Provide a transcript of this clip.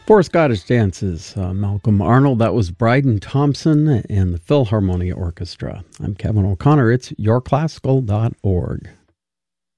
For Scottish Dances, Malcolm Arnold, that was Bryden Thompson and the Philharmonia Orchestra. I'm Kevin O'Connor. It's yourclassical.org.